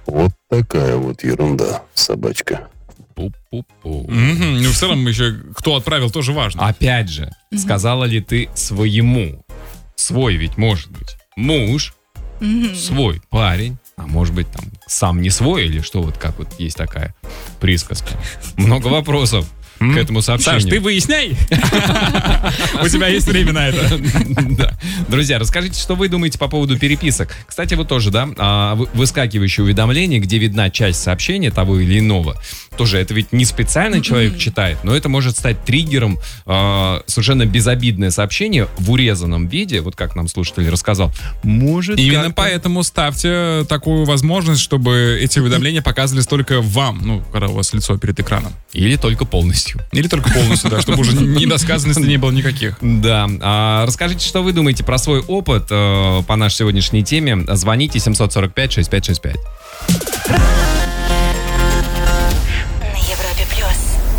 Вот такая вот ерунда, собачка. Пу-пу-пу. Ну, в целом, еще кто отправил, тоже важно. Опять же, сказала ли ты своему? Свой ведь может быть муж, свой парень, а может быть там сам не свой или что, вот как вот есть такая присказка. Много вопросов к этому сообщению. Саш, ты выясняй. У тебя есть время на это. Да. Друзья, расскажите, что вы думаете по поводу переписок. Кстати, вот тоже, да, выскакивающие уведомления, где видна часть сообщения того или иного. Тоже это ведь не специально человек читает, но это может стать триггером. Совершенно безобидное сообщение в урезанном виде, вот как нам слушатель рассказал, может Именно как-то... поэтому ставьте такую возможность, чтобы эти уведомления показывались только вам, ну, когда у вас лицо перед экраном. Или только полностью. Или только полностью, да, чтобы уже недосказанностей не было никаких. Да. Расскажите, что вы думаете про свой опыт по нашей сегодняшней теме. Звоните 745-6565. На Европе+.